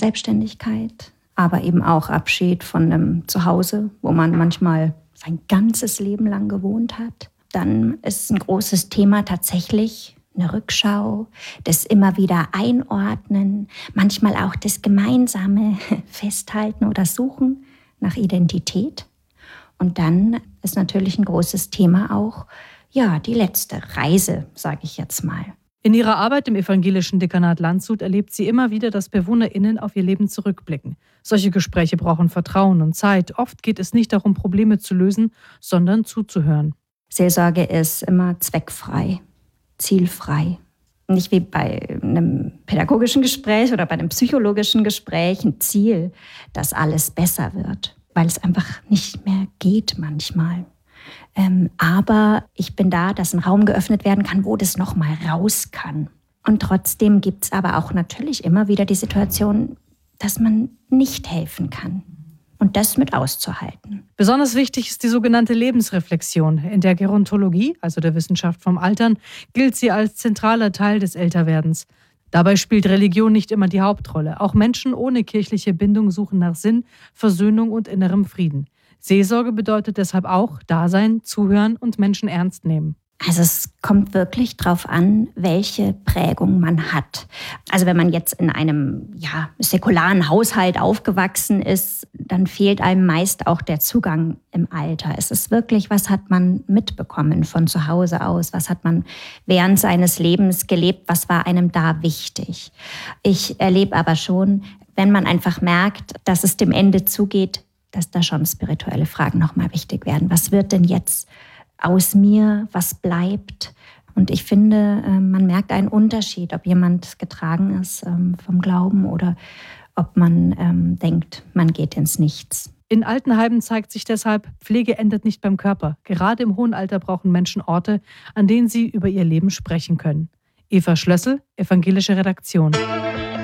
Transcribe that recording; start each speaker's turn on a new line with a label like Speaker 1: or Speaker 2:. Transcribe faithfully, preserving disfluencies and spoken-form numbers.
Speaker 1: Selbstständigkeit, aber eben auch Abschied von einem Zuhause, wo man manchmal sein ganzes Leben lang gewohnt hat. Dann ist ein großes Thema tatsächlich eine Rückschau, das immer wieder Einordnen, manchmal auch das gemeinsame Festhalten oder Suchen nach Identität. Und dann ist natürlich ein großes Thema auch, ja, die letzte Reise, sage ich jetzt mal.
Speaker 2: In ihrer Arbeit im evangelischen Dekanat Landshut erlebt sie immer wieder, dass BewohnerInnen auf ihr Leben zurückblicken. Solche Gespräche brauchen Vertrauen und Zeit. Oft geht es nicht darum, Probleme zu lösen, sondern zuzuhören.
Speaker 1: Seelsorge ist immer zweckfrei, zielfrei. Nicht wie bei einem pädagogischen Gespräch oder bei einem psychologischen Gespräch ein Ziel, dass alles besser wird, weil es einfach nicht mehr geht manchmal. Ähm, aber ich bin da, dass ein Raum geöffnet werden kann, wo das nochmal raus kann. Und trotzdem gibt es aber auch natürlich immer wieder die Situation, dass man nicht helfen kann. Und das mit auszuhalten.
Speaker 2: Besonders wichtig ist die sogenannte Lebensreflexion. In der Gerontologie, also der Wissenschaft vom Altern, gilt sie als zentraler Teil des Älterwerdens. Dabei spielt Religion nicht immer die Hauptrolle. Auch Menschen ohne kirchliche Bindung suchen nach Sinn, Versöhnung und innerem Frieden. Seelsorge bedeutet deshalb auch Dasein, Zuhören und Menschen ernst nehmen.
Speaker 1: Also es kommt wirklich drauf an, welche Prägung man hat. Also wenn man jetzt in einem ja, säkularen Haushalt aufgewachsen ist, dann fehlt einem meist auch der Zugang im Alter. Es ist wirklich, was hat man mitbekommen von zu Hause aus? Was hat man während seines Lebens gelebt? Was war einem da wichtig? Ich erlebe aber schon, wenn man einfach merkt, dass es dem Ende zugeht, dass da schon spirituelle Fragen nochmal wichtig werden. Was wird denn jetzt aus mir? Was bleibt? Und ich finde, man merkt einen Unterschied, ob jemand getragen ist vom Glauben oder ob man denkt, man geht ins Nichts.
Speaker 2: In Altenheimen zeigt sich deshalb, Pflege endet nicht beim Körper. Gerade im hohen Alter brauchen Menschen Orte, an denen sie über ihr Leben sprechen können. Eva Schlössel, evangelische Redaktion.